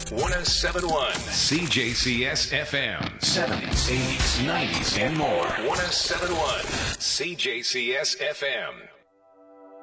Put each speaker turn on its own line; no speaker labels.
1071 CJCS FM. 70s, 80s, 90s, and more. 1071 CJCS FM.